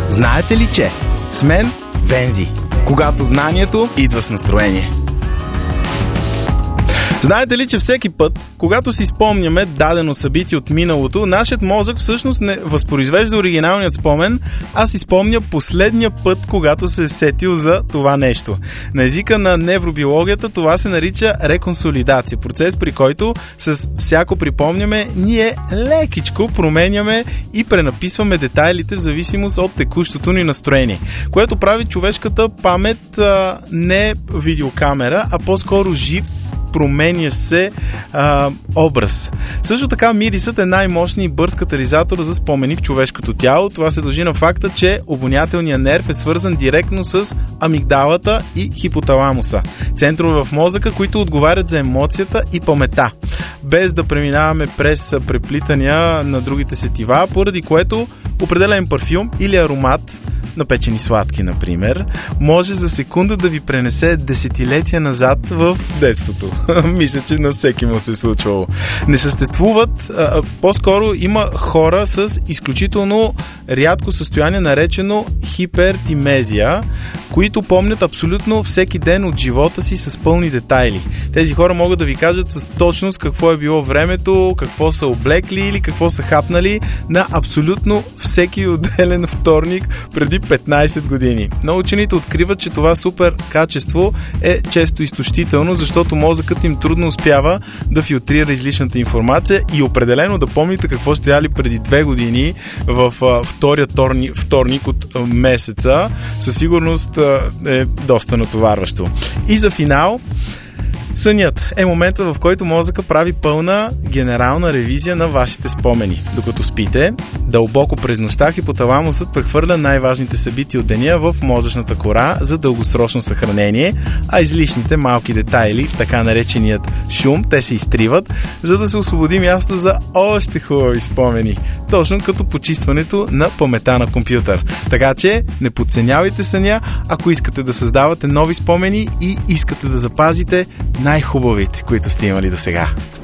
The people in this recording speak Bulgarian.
Знаете ли, че с мен Вензи, когато знанието идва с настроение. Знаете ли, че всеки път, когато си спомняме дадено събитие от миналото, нашият мозък всъщност не възпроизвежда оригиналният спомен, а си спомня последния път, когато се е сетил за това нещо. На езика на невробиологията това се нарича реконсолидация, процес, при който с всяко припомняме, ние лекичко променяме и пренаписваме детайлите в зависимост от текущото ни настроение, което прави човешката памет не видеокамера, а по-скоро жив, променящ се образ. Също така мирисът е най-мощният и бърз катализатор за спомени в човешкото тяло. Това се дължи на факта, че обонятелният нерв е свързан директно с амигдалата и хипоталамуса. Центрове в мозъка, които отговарят за емоцията и паметта. Без да преминаваме през преплитания на другите сетива, поради което определен парфюм или аромат на печени сладки, например, може за секунда да ви пренесе десетилетия назад в детството. Мисля, че на всеки му се е случвало. Не съществуват, по-скоро има хора с изключително рядко състояние, наречено хипертимезия, които помнят абсолютно всеки ден от живота си с пълни детайли. Тези хора могат да ви кажат с точност какво е било времето, какво са облекли или какво са хапнали на абсолютно всеки отделен вторник преди 15 години. Но учените откриват, че това супер качество е често изтощително, защото мозъкът им трудно успява да филтрира излишната информация и определено да помните какво сте яли преди 2 години в втория вторник от месеца. Със сигурност е доста натоварващо. И за финал, сънят е моментът, в който мозъка прави пълна генерална ревизия на вашите спомени. Докато спите, дълбоко през нощта хипоталамусът прехвърля най-важните събития от деня в мозъчната кора за дългосрочно съхранение, а излишните малки детайли в така нареченият шум, те се изтриват, за да се освободи място за още хубави спомени. Точно като почистването на паметта на компютър. Така че не подценявайте съня, ако искате да създавате нови спомени и искате да запазите най-хубавите, които сте имали досега.